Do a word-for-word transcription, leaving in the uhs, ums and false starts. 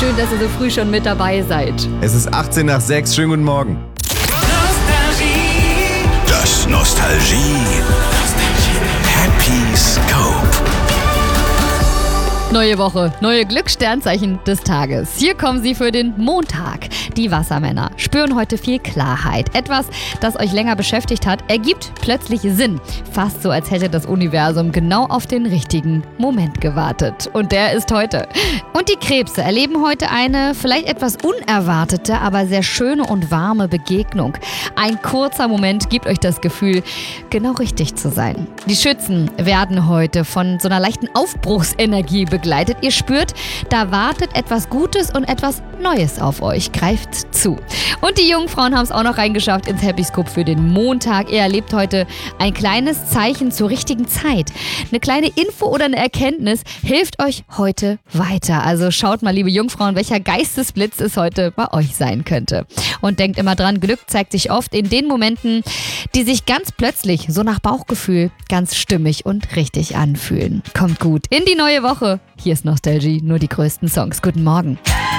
Schön, dass ihr so früh schon mit dabei seid. Es ist achtzehn nach sechs. Schönen guten Morgen. Das Nostalgie. Happy Scope. Neue Woche, neue Glückssternzeichen des Tages. Hier kommen sie für den Montag. Die Wassermänner spüren heute viel Klarheit. Etwas, das euch länger beschäftigt hat, ergibt plötzlich Sinn. Fast so, als hätte das Universum genau auf den richtigen Moment gewartet. Und der ist heute. Und die Krebse erleben heute eine vielleicht etwas unerwartete, aber sehr schöne und warme Begegnung. Ein kurzer Moment gibt euch das Gefühl, genau richtig zu sein. Die Schützen werden heute von so einer leichten Aufbruchsenergie begleitet. Ihr spürt, da wartet etwas Gutes und etwas Neues auf euch. Greift zu. Und die Jungfrauen haben es auch noch reingeschafft ins Happy Scope für den Montag. Ihr erlebt heute ein kleines Zeichen zur richtigen Zeit. Eine kleine Info oder eine Erkenntnis hilft euch heute weiter. Also schaut mal, liebe Jungfrauen, welcher Geistesblitz es heute bei euch sein könnte. Und denkt immer dran, Glück zeigt sich oft in den Momenten, die sich ganz plötzlich, so nach Bauchgefühl, ganz stimmig und richtig anfühlen. Kommt gut in die neue Woche. Hier ist Nostalgie, nur die größten Songs. Guten Morgen.